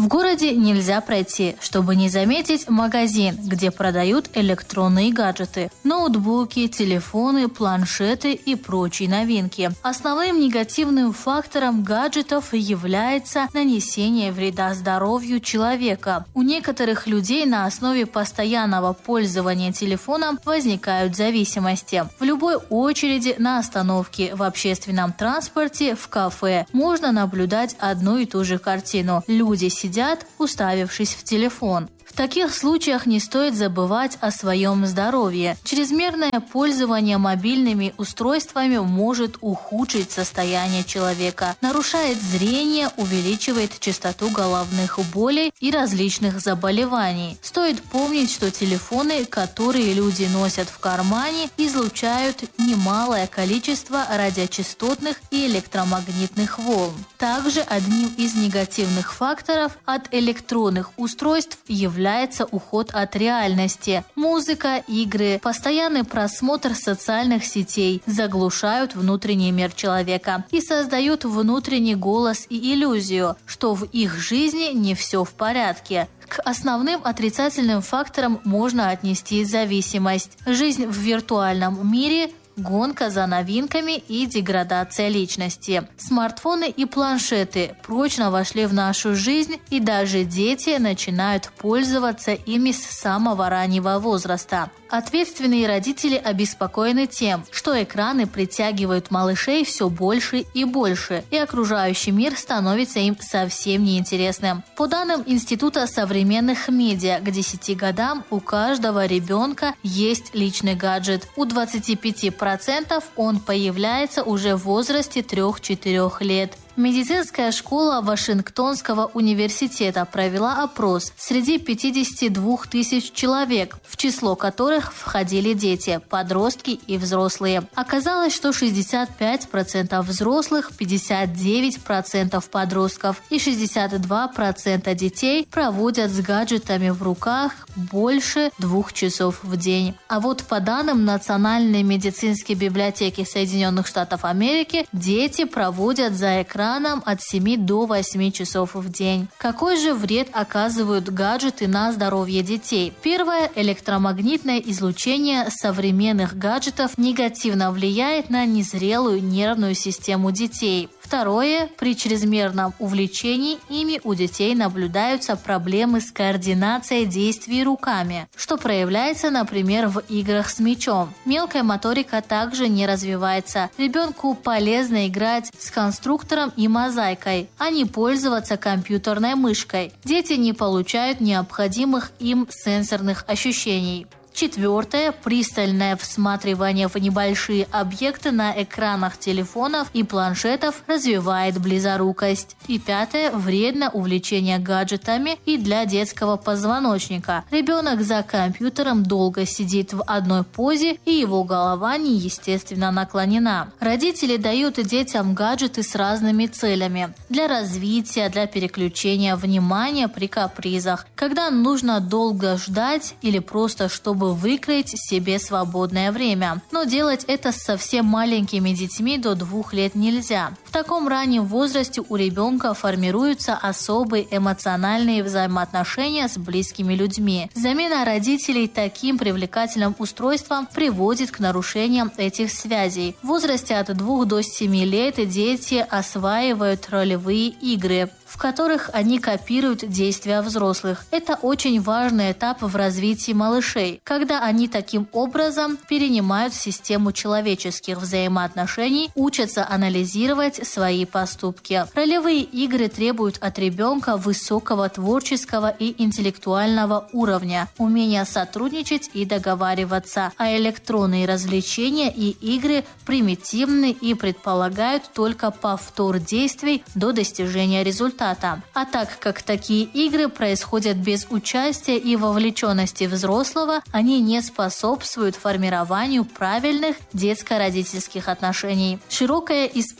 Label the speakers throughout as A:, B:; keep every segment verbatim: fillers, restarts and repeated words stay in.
A: В городе нельзя пройти, чтобы не заметить магазин, где продают электронные гаджеты, ноутбуки, телефоны, планшеты и прочие новинки. Основным негативным фактором гаджетов является нанесение вреда здоровью человека. У некоторых людей на основе постоянного пользования телефоном возникают зависимости. В любой очереди на остановке, в общественном транспорте, в кафе можно наблюдать одну и ту же картину. Люди сидят, уставившись в телефон. В таких случаях не стоит забывать о своем здоровье. Чрезмерное пользование мобильными устройствами может ухудшить состояние человека, нарушает зрение, увеличивает частоту головных болей и различных заболеваний. Стоит помнить, что телефоны, которые люди носят в кармане, излучают немалое количество радиочастотных и электромагнитных волн. Также одним из негативных факторов от электронных устройств является является уход от реальности. Музыка, игры, постоянный просмотр социальных сетей заглушают внутренний мир человека и создают внутренний голос и иллюзию, что в их жизни не все в порядке. К основным отрицательным факторам можно отнести зависимость, жизнь в виртуальном мире, гонка за новинками и деградация личности. Смартфоны и планшеты прочно вошли в нашу жизнь, и даже дети начинают пользоваться ими с самого раннего возраста. Ответственные родители обеспокоены тем, что экраны притягивают малышей все больше и больше, и окружающий мир становится им совсем неинтересным. По данным Института современных медиа, к десяти годам у каждого ребенка есть личный гаджет. У двадцати пяти процентов он появляется уже в возрасте трёх-четырёх лет. Медицинская школа Вашингтонского университета провела опрос среди пятидесяти двух тысяч человек, в число которых входили дети, подростки и взрослые. Оказалось, что шестьдесят пять процентов взрослых, пятьдесят девять процентов подростков и шестьдесят два процента детей проводят с гаджетами в руках больше двух часов в день. А вот по данным Национальной медицинской библиотеки Соединенных Штатов Америки, дети проводят за экраном от семи до восьми часов в день. Какой же вред оказывают гаджеты на здоровье детей? Первое. Электромагнитное излучение современных гаджетов негативно влияет на незрелую нервную систему детей. Второе. При чрезмерном увлечении ими у детей наблюдаются проблемы с координацией действий руками, что проявляется, например, в играх с мячом. Мелкая моторика также не развивается. Ребенку полезно играть с конструктором и мозаикой, а не пользоваться компьютерной мышкой. Дети не получают необходимых им сенсорных ощущений. Четвертое. Пристальное всматривание в небольшие объекты на экранах телефонов и планшетов развивает близорукость. И пятое. Вредно увлечение гаджетами и для детского позвоночника. Ребенок за компьютером долго сидит в одной позе, и его голова неестественно наклонена. Родители дают детям гаджеты с разными целями. Для развития, для переключения внимания при капризах, когда нужно долго ждать или просто чтобы выкроить себе свободное время. Но делать это с совсем маленькими детьми до двух лет нельзя. В таком раннем возрасте у ребенка формируются особые эмоциональные взаимоотношения с близкими людьми. Замена родителей таким привлекательным устройством приводит к нарушениям этих связей. В возрасте от двух до семи лет дети осваивают ролевые игры, в которых они копируют действия взрослых. Это очень важный этап в развитии малышей, когда они таким образом перенимают систему человеческих взаимоотношений, учатся анализировать свои поступки. Ролевые игры требуют от ребенка высокого творческого и интеллектуального уровня, умения сотрудничать и договариваться, а электронные развлечения и игры примитивны и предполагают только повтор действий до достижения результата. А так как такие игры происходят без участия и вовлеченности взрослого, они не способствуют формированию правильных детско-родительских отношений. Широкое использование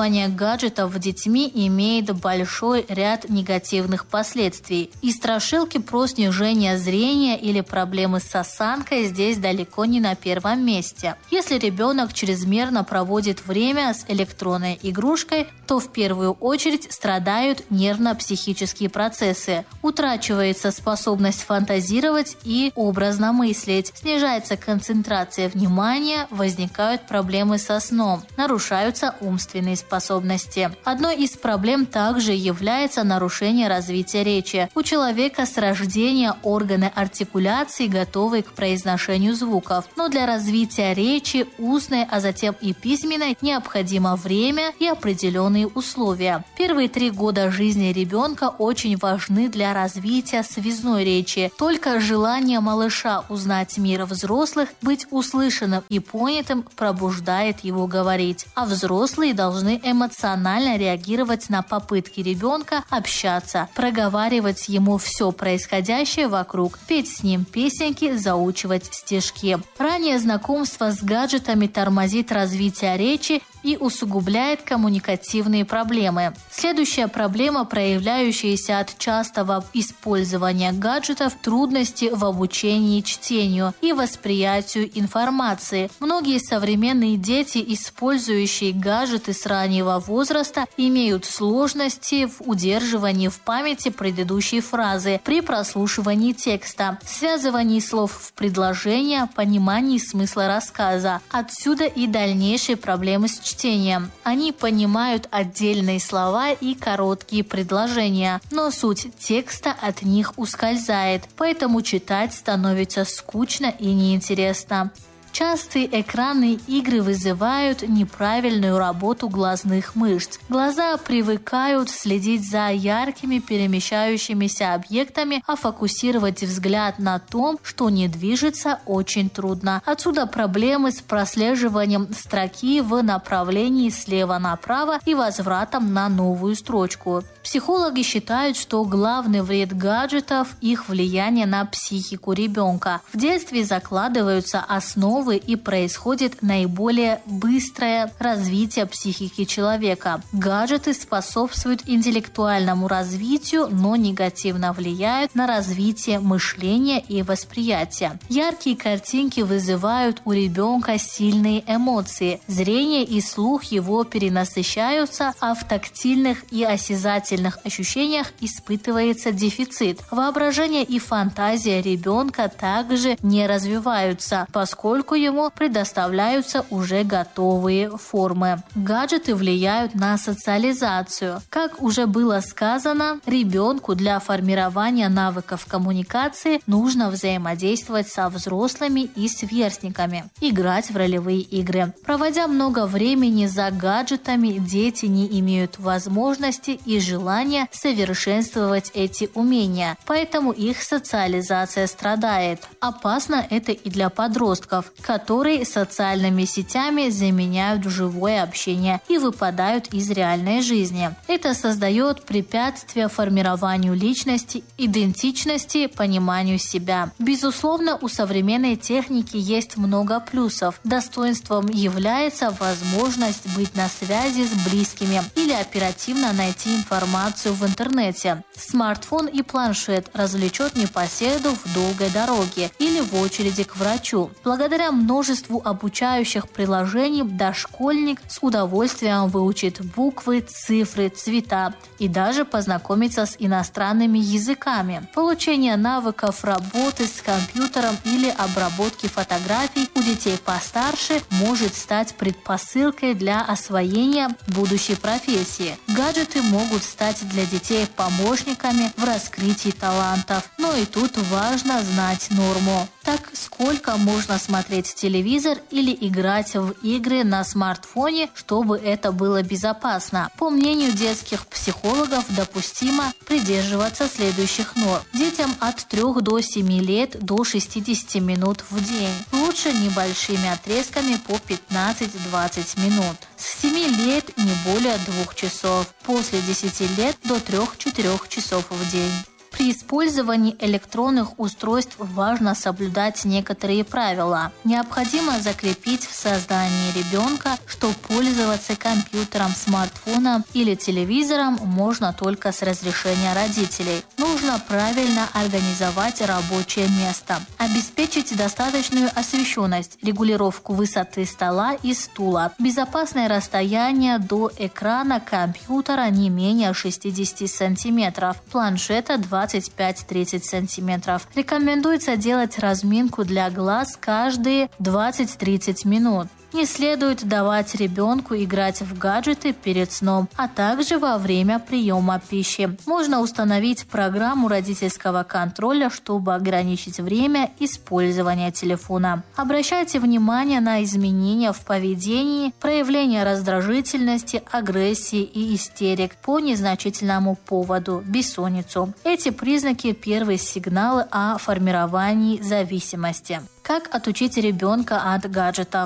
A: Использование гаджетов детьми имеет большой ряд негативных последствий. И страшилки про снижение зрения или проблемы с осанкой здесь далеко не на первом месте. Если ребенок чрезмерно проводит время с электронной игрушкой, то в первую очередь страдают нервно-психические процессы. Утрачивается способность фантазировать и образно мыслить, снижается концентрация внимания, возникают проблемы со сном, нарушаются умственные способности. Одной из проблем также является нарушение развития речи. У человека с рождения органы артикуляции готовы к произношению звуков, но для развития речи устной, а затем и письменной необходимо время и определенные условия. Первые три года жизни ребенка очень важны для развития связной речи. Только желание малыша узнать мир взрослых, быть услышанным и понятым пробуждает его говорить. А взрослые должны эмоционально реагировать на попытки ребенка общаться, проговаривать ему все происходящее вокруг, петь с ним песенки, заучивать стишки. Раннее знакомство с гаджетами тормозит развитие речи и усугубляет коммуникативные проблемы. Следующая проблема, проявляющаяся от частого использования гаджетов, трудности в обучении чтению и восприятию информации. Многие современные дети, использующие гаджеты с раннего возраста, имеют сложности в удерживании в памяти предыдущей фразы при прослушивании текста, связывании слов в предложения, понимании смысла рассказа. Отсюда и дальнейшие проблемы с чтением. Чтением. Они понимают отдельные слова и короткие предложения, но суть текста от них ускользает, поэтому читать становится скучно и неинтересно. Частые экранные игры вызывают неправильную работу глазных мышц. Глаза привыкают следить за яркими перемещающимися объектами, а фокусировать взгляд на том, что не движется, очень трудно. Отсюда проблемы с прослеживанием строки в направлении слева направо и возвратом на новую строчку. Психологи считают, что главный вред гаджетов – их влияние на психику ребенка. В детстве закладываются основы и происходит наиболее быстрое развитие психики человека. Гаджеты способствуют интеллектуальному развитию, но негативно влияют на развитие мышления и восприятия. Яркие картинки вызывают у ребенка сильные эмоции. Зрение и слух его перенасыщаются, а в тактильных и осязательных ощущениях испытывается дефицит. Воображение и фантазия ребенка также не развиваются, поскольку ему предоставляются уже готовые формы. Гаджеты влияют на социализацию. Как уже было сказано, ребенку для формирования навыков коммуникации нужно взаимодействовать со взрослыми и сверстниками, играть в ролевые игры. Проводя много времени за гаджетами, дети не имеют возможности и желания совершенствовать эти умения, поэтому их социализация страдает. Опасно это и для подростков, которые социальными сетями заменяют живое общение и выпадают из реальной жизни. Это создает препятствия формированию личности, идентичности, пониманию себя. Безусловно, у современной техники есть много плюсов. Достоинством является возможность быть на связи с близкими или оперативно найти информацию в интернете. Смартфон и планшет развлечет непоседу в долгой дороге или в очереди к врачу. Благодаря множеству обучающих приложений дошкольник с удовольствием выучит буквы, цифры, цвета и даже познакомится с иностранными языками. Получение навыков работы с компьютером или обработки фотографий у детей постарше может стать предпосылкой для освоения будущей профессии. Гаджеты могут стать для детей помощниками в раскрытии талантов, но и тут важно знать норму. Так, сколько можно смотреть телевизор или играть в игры на смартфоне, чтобы это было безопасно? По мнению детских психологов, допустимо придерживаться следующих норм. Детям от трёх до семи лет до шестидесяти минут в день. Лучше небольшими отрезками по пятнадцать-двадцать минут. С семи лет не более двух часов. После десяти лет до трёх-четырёх часов в день. При использовании электронных устройств важно соблюдать некоторые правила. Необходимо закрепить в сознании ребенка, что пользоваться компьютером, смартфоном или телевизором можно только с разрешения родителей. Нужно правильно организовать рабочее место, обеспечить достаточную освещенность, регулировку высоты стола и стула, безопасное расстояние до экрана компьютера не менее шестьдесят сантиметров, планшета двадцать пять-тридцать сантиметров. Рекомендуется делать разминку для глаз каждые двадцать-тридцать минут. Не следует давать ребенку играть в гаджеты перед сном, а также во время приема пищи. Можно установить программу родительского контроля, чтобы ограничить время использования телефона. Обращайте внимание на изменения в поведении, проявление раздражительности, агрессии и истерик по незначительному поводу, бессонницу. Эти признаки – первые сигналы о формировании зависимости. Как отучить ребенка от гаджетов?